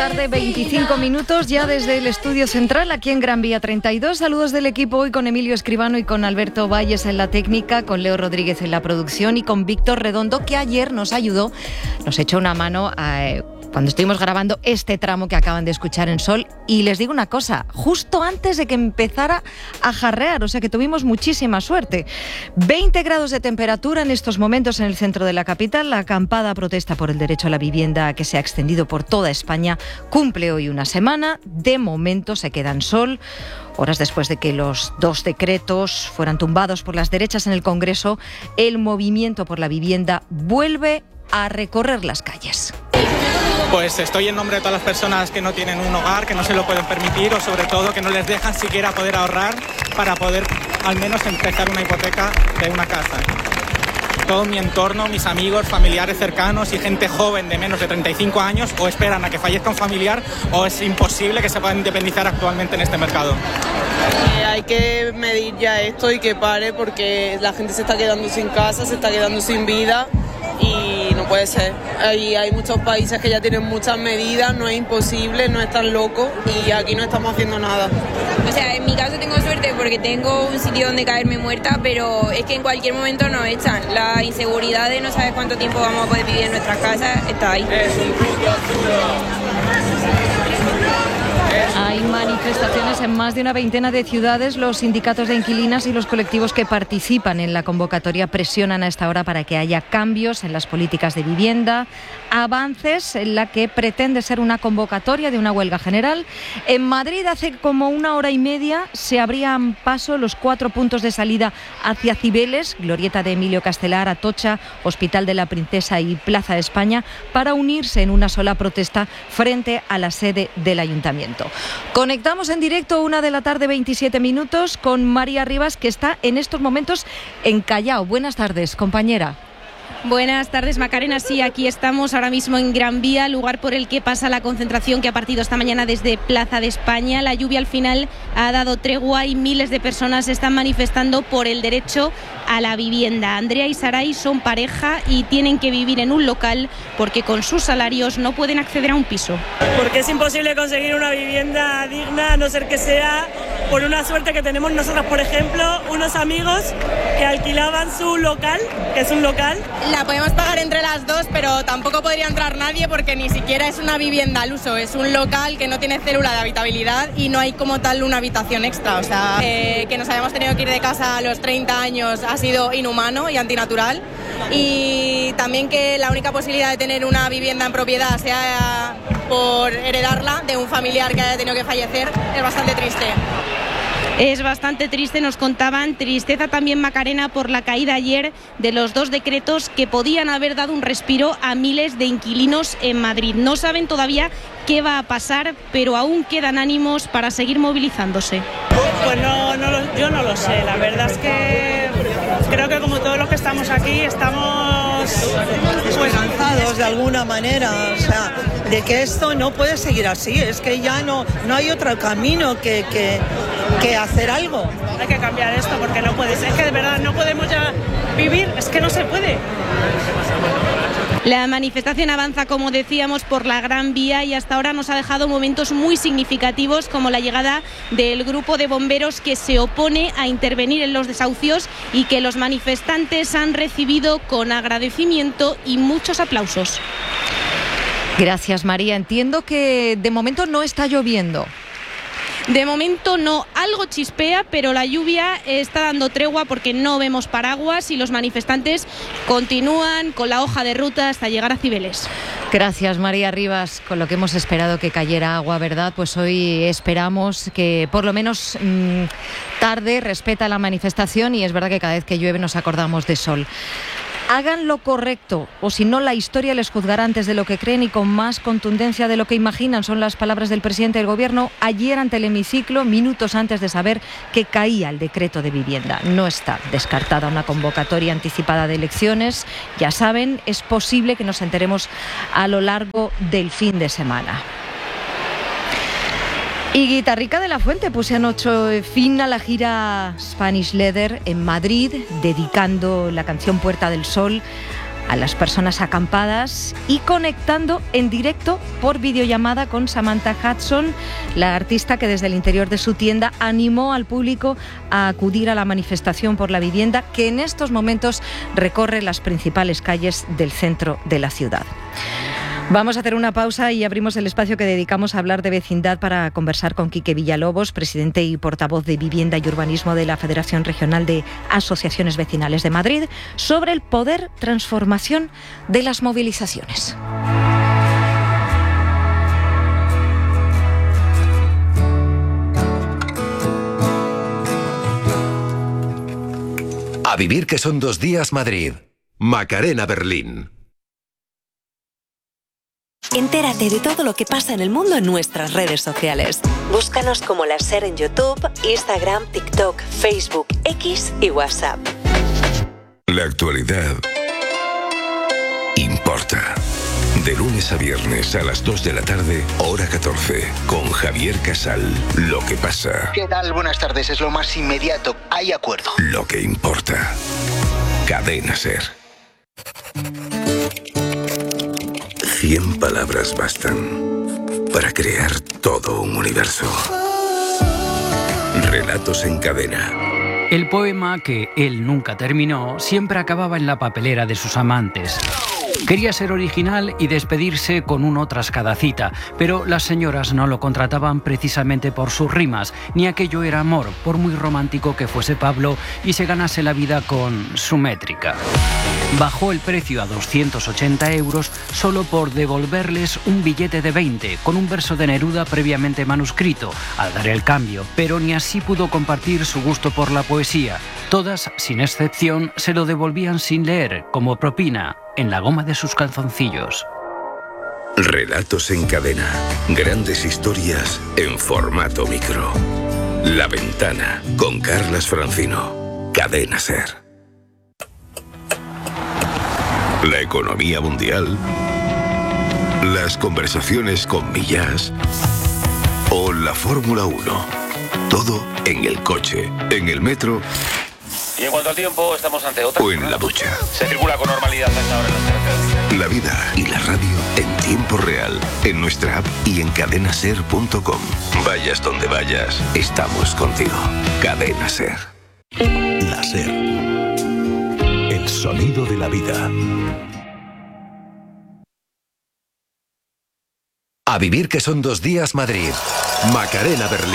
tarde, 25 minutos, ya desde el estudio central, aquí en Gran Vía 32. Saludos del equipo hoy con Emilio Escribano y con Alberto Valles en la técnica, con Leo Rodríguez en la producción y con Víctor Redondo, que ayer nos ayudó, nos echó una mano cuando estuvimos grabando este tramo que acaban de escuchar en Sol. Y les digo una cosa, justo antes de que empezara a jarrear, o sea que tuvimos muchísima suerte. 20 grados de temperatura en estos momentos en el centro de la capital. La acampada protesta por el derecho a la vivienda, que se ha extendido por toda España, cumple hoy una semana. De momento se queda en Sol. Horas después de que los 2 decretos fueran tumbados por las derechas en el Congreso, el movimiento por la vivienda vuelve a recorrer las calles. Pues estoy en nombre de todas las personas que no tienen un hogar, que no se lo pueden permitir o sobre todo que no les dejan siquiera poder ahorrar para poder al menos empezar una hipoteca de una casa. Todo mi entorno, mis amigos, familiares cercanos y gente joven de menos de 35 años o esperan a que fallezca un familiar o es imposible que se puedan independizar actualmente en este mercado. Hay que medir ya esto y que pare porque la gente se está quedando sin casa, se está quedando sin vida. Y no puede ser. Hay muchos países que ya tienen muchas medidas, no es imposible, no es tan loco y aquí no estamos haciendo nada. O sea, en mi caso tengo suerte porque tengo un sitio donde caerme muerta, pero es que en cualquier momento nos echan. La inseguridad de no saber cuánto tiempo vamos a poder vivir en nuestras casas está ahí. Hay manifestaciones en más de una veintena de ciudades. Los sindicatos de inquilinas y los colectivos que participan en la convocatoria presionan a esta hora para que haya cambios en las políticas de vivienda, avances en la que pretende ser una convocatoria de una huelga general. En Madrid hace como una hora y media se abrían paso los 4 puntos de salida hacia Cibeles, Glorieta de Emilio Castelar, Atocha, Hospital de la Princesa y Plaza de España, para unirse en una sola protesta frente a la sede del Ayuntamiento. Conectamos en directo 1 de la tarde, 27 minutos, con María Rivas, que está en estos momentos en Callao. Buenas tardes, compañera. Buenas tardes, Macarena. Sí, aquí estamos ahora mismo en Gran Vía, lugar por el que pasa la concentración que ha partido esta mañana desde Plaza de España. La lluvia al final ha dado tregua y miles de personas se están manifestando por el derecho a la vivienda. Andrea y Saray son pareja y tienen que vivir en un local porque con sus salarios no pueden acceder a un piso. Porque es imposible conseguir una vivienda digna a no ser que sea por una suerte que tenemos nosotros, por ejemplo, unos amigos que alquilaban su local, que es un local. La podemos pagar entre las dos, pero tampoco podría entrar nadie porque ni siquiera es una vivienda al uso, es un local que no tiene célula de habitabilidad y no hay como tal una habitación extra. O sea, que nos hayamos tenido que ir de casa a los 30 años ha sido inhumano y antinatural. Y también que la única posibilidad de tener una vivienda en propiedad sea por heredarla de un familiar que haya tenido que fallecer es bastante triste. Es bastante triste, nos contaban. Tristeza también, Macarena, por la caída ayer de los 2 decretos que podían haber dado un respiro a miles de inquilinos en Madrid. No saben todavía qué va a pasar, pero aún quedan ánimos para seguir movilizándose. Pues yo no lo sé. La verdad es que creo que como todos los que estamos aquí estamos cansados de alguna manera, o sea, de que esto no puede seguir así. Es que ya no hay otro camino que hacer algo. Hay que cambiar esto porque no puede ser. Es que de verdad no podemos ya vivir, es que no se puede. La manifestación avanza, como decíamos, por la Gran Vía y hasta ahora nos ha dejado momentos muy significativos como la llegada del grupo de bomberos que se opone a intervenir en los desahucios y que los manifestantes han recibido con agradecimiento y muchos aplausos. Gracias, María. Entiendo que de momento no está lloviendo. De momento no, algo chispea, pero la lluvia está dando tregua porque no vemos paraguas y los manifestantes continúan con la hoja de ruta hasta llegar a Cibeles. Gracias, María Rivas. Con lo que hemos esperado que cayera agua, ¿verdad? Pues hoy esperamos que por lo menos tarde respeta la manifestación y es verdad que cada vez que llueve nos acordamos de Sol. Hagan lo correcto, o si no, la historia les juzgará antes de lo que creen y con más contundencia de lo que imaginan. Son las palabras del presidente del Gobierno ayer ante el hemiciclo, minutos antes de saber que caía el decreto de vivienda. No está descartada una convocatoria anticipada de elecciones. Ya saben, es posible que nos enteremos a lo largo del fin de semana. Y Guitarrica de la Fuente puso anoche fin a la gira Spanish Leather en Madrid, dedicando la canción Puerta del Sol a las personas acampadas y conectando en directo por videollamada con Samantha Hudson, la artista que desde el interior de su tienda animó al público a acudir a la manifestación por la vivienda que en estos momentos recorre las principales calles del centro de la ciudad. Vamos a hacer una pausa y abrimos el espacio que dedicamos a hablar de vecindad para conversar con Quique Villalobos, presidente y portavoz de Vivienda y Urbanismo de la Federación Regional de Asociaciones Vecinales de Madrid, sobre el poder transformación de las movilizaciones. A vivir que son 2 días Madrid. Macarena Berlín. Entérate de todo lo que pasa en el mundo en nuestras redes sociales. Búscanos como La SER en YouTube, Instagram, TikTok, Facebook, X y WhatsApp. La actualidad importa. De lunes a viernes a las 2 de la tarde, hora 14, con Javier Casal. Lo que pasa. ¿Qué tal? Buenas tardes. Es lo más inmediato. Hay acuerdo. Lo que importa. Cadena SER. 100 palabras bastan para crear todo un universo. Relatos en cadena. El poema que él nunca terminó siempre acababa en la papelera de sus amantes. Quería ser original y despedirse con uno tras cada cita, pero las señoras no lo contrataban precisamente por sus rimas, ni aquello era amor, por muy romántico que fuese Pablo y se ganase la vida con su métrica. Bajó el precio a 280 euros solo por devolverles un billete de 20 con un verso de Neruda previamente manuscrito, al dar el cambio, pero ni así pudo compartir su gusto por la poesía. Todas, sin excepción, se lo devolvían sin leer, como propina, en la goma de sus calzoncillos. Relatos en cadena. Grandes historias en formato micro. La Ventana, con Carlas Francino. Cadena SER. La economía mundial. Las conversaciones con Millás. O la Fórmula 1. Todo en el coche, en el metro. Y en cuanto al tiempo, estamos ante otra. O en la ducha. Se circula con normalidad a esta hora en las carreteras. La vida y la radio en tiempo real. En nuestra app y en cadenaser.com. Vayas donde vayas, estamos contigo. Cadena SER. La SER. El sonido de la vida. A vivir que son 2 días Madrid. Macarena Berlín.